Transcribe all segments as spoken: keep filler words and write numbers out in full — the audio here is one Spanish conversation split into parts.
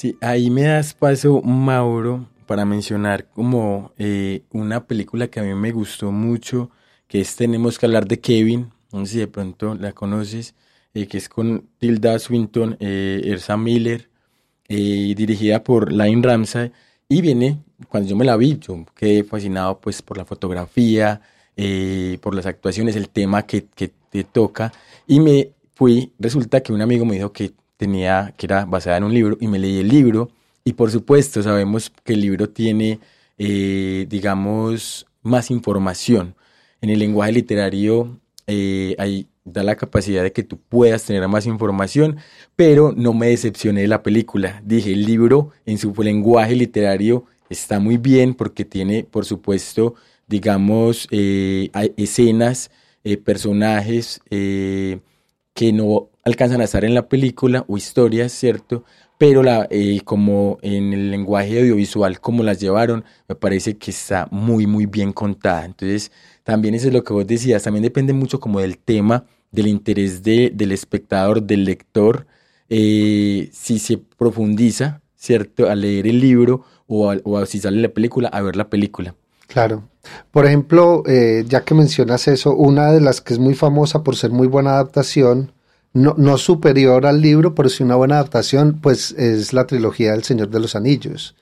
Sí, ahí me das paso, Mauro, para mencionar como eh, una película que a mí me gustó mucho, que es Tenemos que hablar de Kevin, no sé si de pronto la conoces, eh, que es con Tilda Swinton, eh, Ersa Miller, eh, dirigida por Lynne Ramsay, y viene, cuando yo me la vi, yo quedé fascinado pues por la fotografía, eh, por las actuaciones, el tema que, que te toca, y me fui, resulta que un amigo me dijo que tenía, que era basada en un libro, y me leí el libro, y por supuesto sabemos que el libro tiene, eh, digamos, más información. En el lenguaje literario eh, hay, da la capacidad de que tú puedas tener más información, pero no me decepcioné de la película. Dije, el libro en su lenguaje literario está muy bien porque tiene, por supuesto, digamos, eh, hay escenas, eh, personajes eh, que no alcanzan a estar en la película o historias, ¿cierto? Pero la, eh, como en el lenguaje audiovisual, como las llevaron, me parece que está muy, muy bien contada. Entonces, también eso es lo que vos decías, también depende mucho como del tema, del interés de, del espectador, del lector, eh, si se profundiza, ¿cierto? A leer el libro o, a, o a, si sale la película, a ver la película. Claro. Por ejemplo, eh, ya que mencionas eso, una de las que es muy famosa por ser muy buena adaptación, no, no superior al libro, pero sí una buena adaptación, pues es la trilogía del Señor de los Anillos.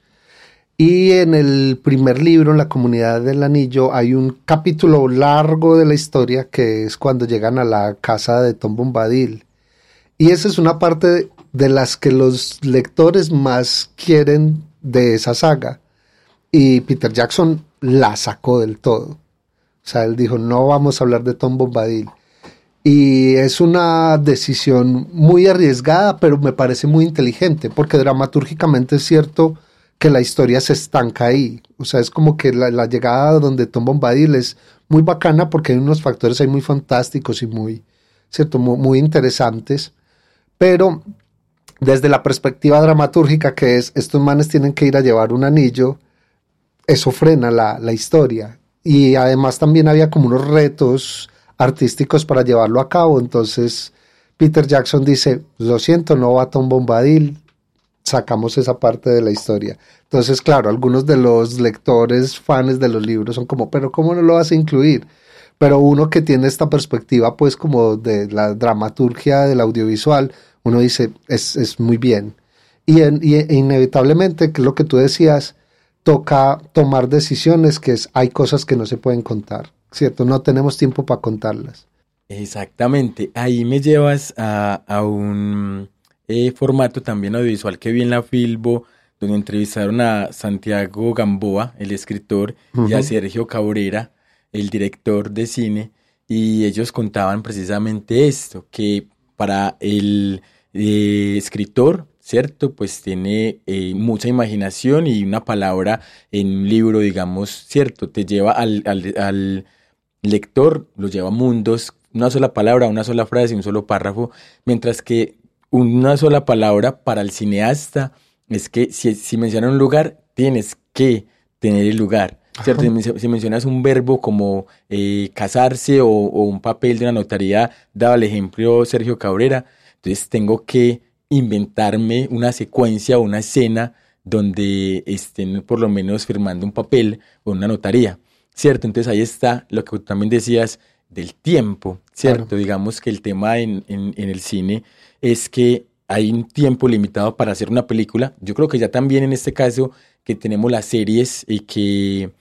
Y en el primer libro, en la Comunidad del Anillo, hay un capítulo largo de la historia que es cuando llegan a la casa de Tom Bombadil. Y esa es una parte de las que los lectores más quieren de esa saga. Y Peter Jackson la sacó del todo. O sea, él dijo, no vamos a hablar de Tom Bombadil. Y es una decisión muy arriesgada, pero me parece muy inteligente, porque dramatúrgicamente es cierto que la historia se estanca ahí. O sea, es como que la, la llegada donde Tom Bombadil es muy bacana porque hay unos factores ahí muy fantásticos y muy, cierto, muy, muy interesantes. Pero desde la perspectiva dramatúrgica, que es estos manes tienen que ir a llevar un anillo, eso frena la, la historia. Y además también había como unos retos artísticos para llevarlo a cabo. Entonces Peter Jackson dice, lo siento, no va Tom Bombadil, sacamos esa parte de la historia. Entonces, claro, algunos de los lectores, fans de los libros son como, pero ¿cómo no lo vas a incluir? Pero uno que tiene esta perspectiva, pues, como de la dramaturgia del audiovisual, uno dice, es, es muy bien. Y, en, y inevitablemente, que es lo que tú decías, toca tomar decisiones, que es, hay cosas que no se pueden contar, ¿cierto? No tenemos tiempo para contarlas. Exactamente, ahí me llevas a, a un eh, formato también audiovisual que vi en la Filbo, donde entrevistaron a Santiago Gamboa, el escritor, uh-huh. y a Sergio Cabrera, el director de cine, y ellos contaban precisamente esto, que para el eh, escritor, ¿cierto? Pues tiene eh, mucha imaginación y una palabra en un libro, digamos, ¿cierto? Te lleva al, al, al lector, lo lleva a mundos, una sola palabra, una sola frase, un solo párrafo, mientras que una sola palabra para el cineasta es que si, si menciona un lugar, tienes que tener el lugar, ¿cierto? Si, si mencionas un verbo como eh, casarse o, o un papel de una notaría, daba el ejemplo Sergio Cabrera, entonces tengo que inventarme una secuencia o una escena donde estén por lo menos firmando un papel o una notaría, ¿cierto? Entonces ahí está lo que tú también decías del tiempo, ¿cierto? Claro. Digamos que el tema en, en, en el cine es que hay un tiempo limitado para hacer una película. Yo creo que ya también en este caso que tenemos las series y que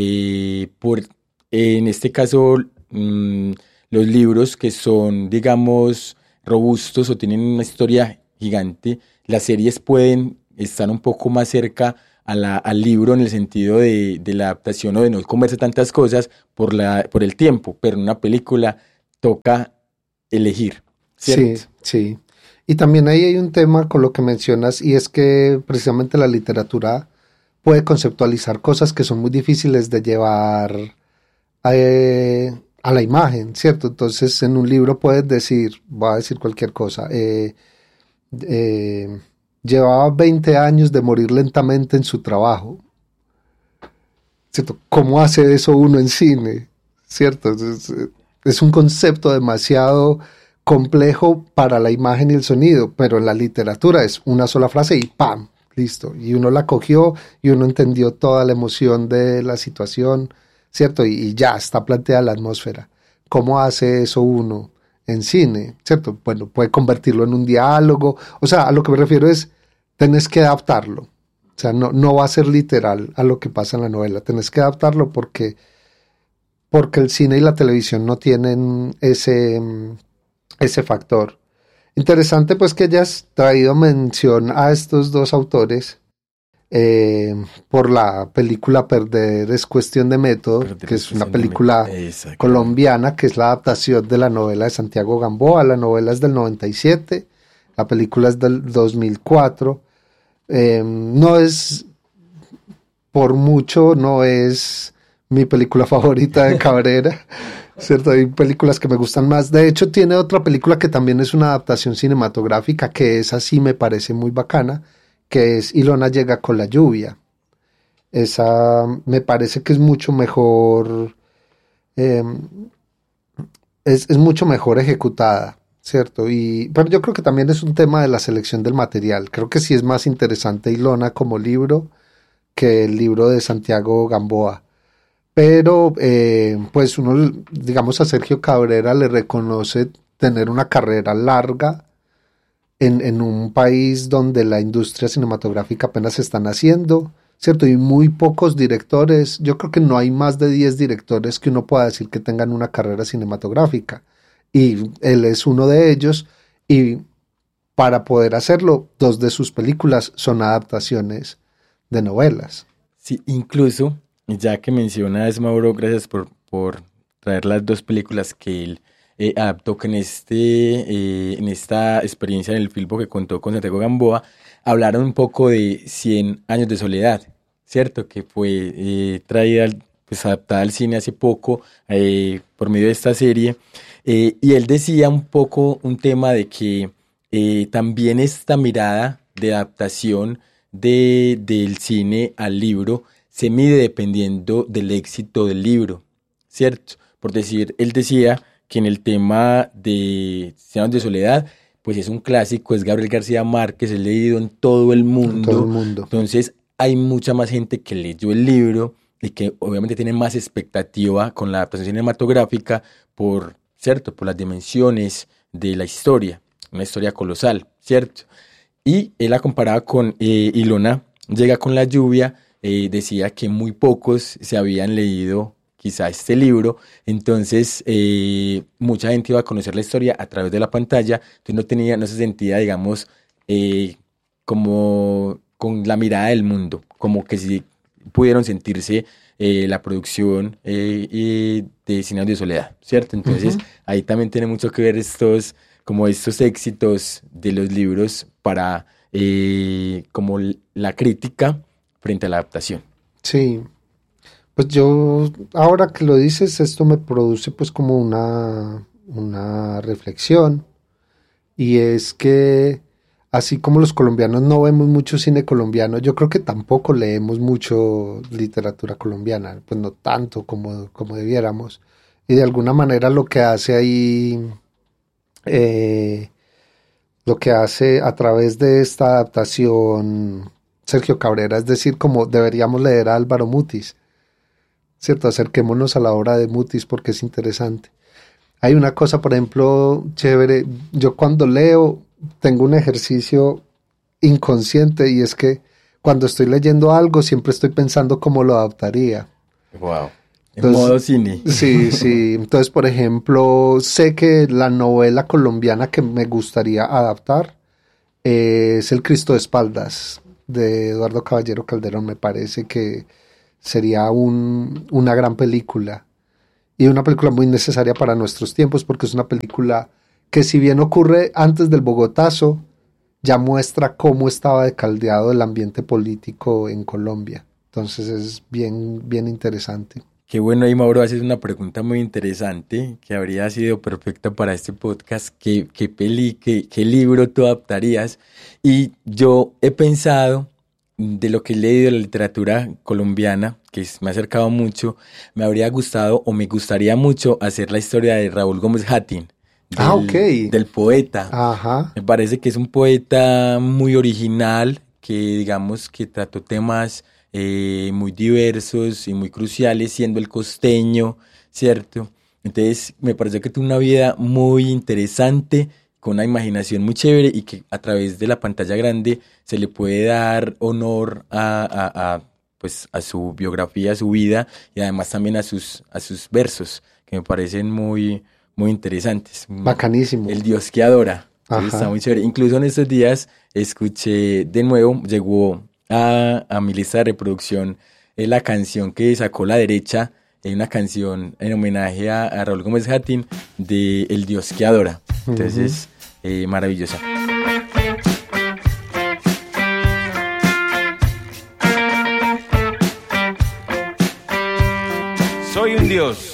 eh, por eh, en este caso mmm, los libros que son, digamos, robustos o tienen una historia gigante, las series pueden estar un poco más cerca a la, al libro en el sentido de, de la adaptación o de no comerse tantas cosas por, la, por el tiempo, pero en una película toca elegir, ¿cierto? Sí, sí. Y también ahí hay un tema con lo que mencionas, y es que precisamente la literatura puede conceptualizar cosas que son muy difíciles de llevar a, eh, a la imagen, ¿cierto? Entonces en un libro puedes decir, voy a decir cualquier cosa, eh, eh, llevaba veinte años de morir lentamente en su trabajo, ¿cierto? ¿Cómo hace eso uno en cine? ¿Cierto? Es, es un concepto demasiado complejo para la imagen y el sonido, pero en la literatura es una sola frase y ¡pam! listo. Y uno la cogió y uno entendió toda la emoción de la situación, ¿cierto? Y, y ya está planteada la atmósfera. ¿Cómo hace eso uno en cine? ¿Cierto? Bueno, puede convertirlo en un diálogo. O sea, a lo que me refiero es, tenés que adaptarlo. O sea, no, no va a ser literal a lo que pasa en la novela. Tenés que adaptarlo porque, porque el cine y la televisión no tienen ese, ese factor. Interesante pues que hayas traído mención a estos dos autores eh, por la película Perder es cuestión de método, Perder que es una película colombiana, que es la adaptación de la novela de Santiago Gamboa. La novela es del noventa y siete, la película es del dos mil cuatro. Eh, no es, por mucho, no es mi película favorita de Cabrera, ¿cierto? Hay películas que me gustan más. De hecho, tiene otra película que también es una adaptación cinematográfica, que esa sí me parece muy bacana, que es Ilona llega con la lluvia. Esa me parece que es mucho mejor, eh, es, es mucho mejor ejecutada, ¿cierto? Y, pero yo creo que también es un tema de la selección del material. Creo que sí es más interesante Ilona como libro que el libro de Santiago Gamboa. Pero, eh, pues uno, digamos, a Sergio Cabrera le reconoce tener una carrera larga en, en un país donde la industria cinematográfica apenas se está naciendo, ¿cierto? Y muy pocos directores, yo creo que no hay más de diez directores que uno pueda decir que tengan una carrera cinematográfica. Y él es uno de ellos, y para poder hacerlo, dos de sus películas son adaptaciones de novelas. Sí, incluso, ya que mencionas, Mauro, gracias por, por traer las dos películas que él eh, adaptó, que en, este, eh, en esta experiencia en el Filbo que contó con Santiago Gamboa, hablaron un poco de Cien años de soledad, ¿cierto? Que fue eh, traída, pues adaptada al cine hace poco eh, por medio de esta serie. Eh, y él decía un poco un tema de que eh, también esta mirada de adaptación de, del cine al libro se mide dependiendo del éxito del libro, ¿cierto? Por decir, él decía que en el tema de Cien años de soledad, pues es un clásico, es Gabriel García Márquez, es leído en todo el mundo. Todo el mundo. Entonces hay mucha más gente que leyó el libro y que obviamente tiene más expectativa con la adaptación cinematográfica por... ¿cierto? Por las dimensiones de la historia, una historia colosal, ¿cierto? Y él la comparaba con eh, Ilona llega con la lluvia, eh, decía que muy pocos se habían leído quizá este libro, entonces eh, mucha gente iba a conocer la historia a través de la pantalla, entonces no tenía, no se sentía, digamos, eh, como con la mirada del mundo, como que si pudieron sentirse Eh, la producción eh, eh, de Cien años de soledad, ¿cierto? Entonces, uh-huh. ahí también tiene mucho que ver estos, como estos éxitos de los libros para eh, como la crítica frente a la adaptación. Sí, pues yo, ahora que lo dices, esto me produce pues como una, una reflexión, y es que así como los colombianos no vemos mucho cine colombiano, yo creo que tampoco leemos mucho literatura colombiana, pues no tanto como, como debiéramos. Y de alguna manera lo que hace ahí, eh, lo que hace a través de esta adaptación Sergio Cabrera, es decir, como deberíamos leer a Álvaro Mutis, ¿cierto? Acerquémonos a la obra de Mutis porque es interesante. Hay una cosa, por ejemplo, chévere, yo cuando leo tengo un ejercicio inconsciente, y es que cuando estoy leyendo algo siempre estoy pensando cómo lo adaptaría. Wow. En entonces, modo cine. Sí, sí. Entonces, por ejemplo, sé que la novela colombiana que me gustaría adaptar es El Cristo de Espaldas, de Eduardo Caballero Calderón. Me parece que sería un, una gran película, y una película muy necesaria para nuestros tiempos, porque es una película que, si bien ocurre antes del Bogotazo, ya muestra cómo estaba decaldeado el ambiente político en Colombia. Entonces es bien, bien interesante. Qué bueno, ahí Mauro, haces una pregunta muy interesante que habría sido perfecta para este podcast. ¿Qué, qué peli, qué, qué libro tú adaptarías? Y yo he pensado, de lo que he leído de la literatura colombiana, que me ha acercado mucho, me habría gustado o me gustaría mucho hacer la historia de Raúl Gómez Hattin. Del, ah, ok. Del poeta. Ajá. Me parece que es un poeta muy original, que digamos que trató temas eh, muy diversos y muy cruciales, siendo el costeño, ¿cierto? Entonces me pareció que tuvo una vida muy interesante, con una imaginación muy chévere y que a través de la pantalla grande se le puede dar honor a, a, a, pues, a su biografía, a su vida y además también a sus, a sus versos, que me parecen muy, muy interesantes. Bacanísimo. El Dios que adora. Entonces, está muy chévere. Incluso en estos días escuché de nuevo, llegó a, a mi lista de reproducción eh, la canción que sacó La Derecha, eh, una canción en homenaje a, a Raúl Gómez Hattin de El Dios que adora. Entonces, uh-huh. eh, maravillosa. Soy un dios